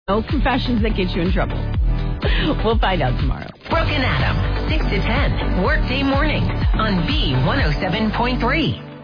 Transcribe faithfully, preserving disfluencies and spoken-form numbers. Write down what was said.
No confessions that get you in trouble. We'll find out tomorrow. Brooke and Adam, six to ten, Workday mornings on B one oh seven point three.